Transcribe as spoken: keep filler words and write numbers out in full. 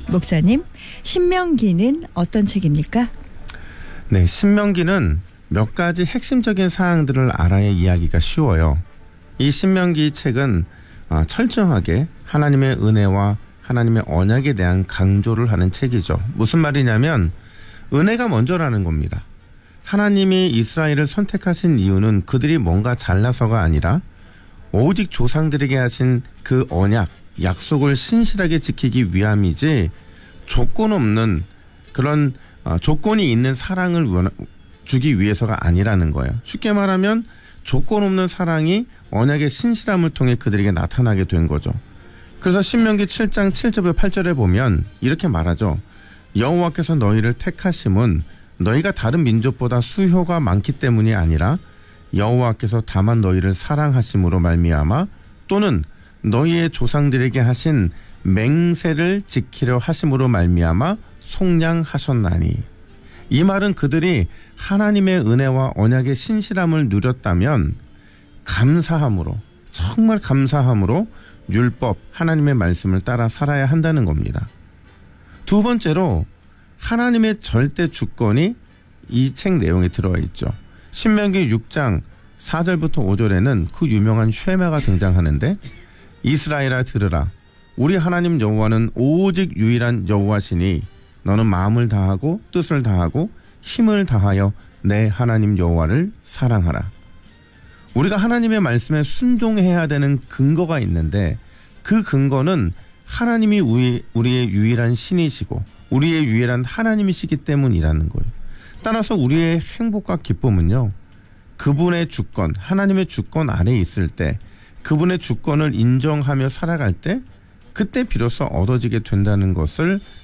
목사님, 신명기는 어떤 책입니까? 네, 신명기는 몇 가지 핵심적인 사항들을 알아야 이야기가 쉬워요. 이 신명기 책은 철저하게 하나님의 은혜와 하나님의 언약에 대한 강조를 하는 책이죠. 무슨 말이냐면 은혜가 먼저라는 겁니다. 하나님이 이스라엘을 선택하신 이유는 그들이 뭔가 잘나서가 아니라 오직 조상들에게 하신 그 언약, 약속을 신실하게 지키기 위함이지 조건 없는 그런 어, 조건이 있는 사랑을 주기 위해서가 아니라는 거예요. 쉽게 말하면 조건 없는 사랑이 언약의 신실함을 통해 그들에게 나타나게 된 거죠. 그래서 신명기 칠 장 칠 절부터 팔 절에 보면 이렇게 말하죠. 여호와께서 너희를 택하심은 너희가 다른 민족보다 수효가 많기 때문이 아니라 여호와께서 다만 너희를 사랑하심으로 말미암아 또는 너희의 조상들에게 하신 맹세를 지키려 하심으로 말미암아 속량하셨나니. 이 말은 그들이 하나님의 은혜와 언약의 신실함을 누렸다면 감사함으로, 정말 감사함으로 율법, 하나님의 말씀을 따라 살아야 한다는 겁니다. 두 번째로 하나님의 절대 주권이 이 책 내용에 들어와 있죠. 신명기 육 장 사 절부터 오 절에는 그 유명한 쉐마가 등장하는데 이스라엘아 들으라. 우리 하나님 여호와는 오직 유일한 여호와시니 너는 마음을 다하고 뜻을 다하고 힘을 다하여 내 하나님 여호와를 사랑하라. 우리가 하나님의 말씀에 순종해야 되는 근거가 있는데 그 근거는 하나님이 우리, 우리의 유일한 신이시고 우리의 유일한 하나님이시기 때문이라는 거예요. 따라서 우리의 행복과 기쁨은요, 그분의 주권, 하나님의 주권 아래에 있을 때, 그분의 주권을 인정하며 살아갈 때 그때 비로소 얻어지게 된다는 것을